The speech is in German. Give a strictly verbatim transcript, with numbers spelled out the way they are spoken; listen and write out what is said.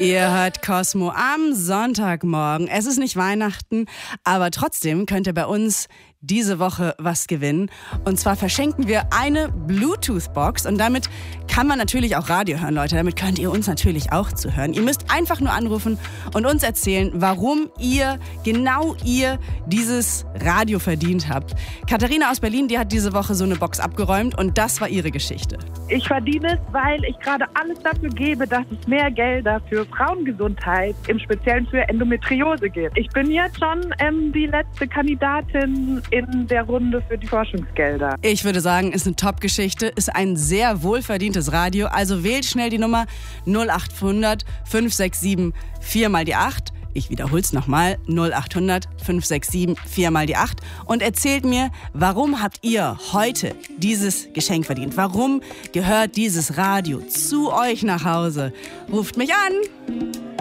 Ihr hört Cosmo am Sonntagmorgen. Es ist nicht Weihnachten, aber trotzdem könnt ihr bei uns diese Woche was gewinnen. Und zwar verschenken wir eine Bluetooth-Box und damit kann man natürlich auch Radio hören, Leute. Damit könnt ihr uns natürlich auch zuhören. Ihr müsst einfach nur anrufen und uns erzählen, warum ihr, genau ihr, dieses Radio verdient habt. Katharina aus Berlin, die hat diese Woche so eine Box abgeräumt und das war ihre Geschichte. Ich verdiene es, weil ich gerade alles dafür gebe, dass es mehr Gelder für Frauengesundheit, im Speziellen für Endometriose gibt. Ich bin jetzt schon ähm, die letzte Kandidatin in der Runde für die Forschungsgelder. Ich würde sagen, ist eine Top-Geschichte, ist ein sehr wohlverdientes Radio. Also wählt schnell die Nummer null acht hundert fünf sechs sieben vier mal die acht. Ich wiederhole es nochmal, null acht hundert fünf sechs sieben vier mal die acht und erzählt mir, warum habt ihr heute dieses Geschenk verdient? Warum gehört dieses Radio zu euch nach Hause? Ruft mich an!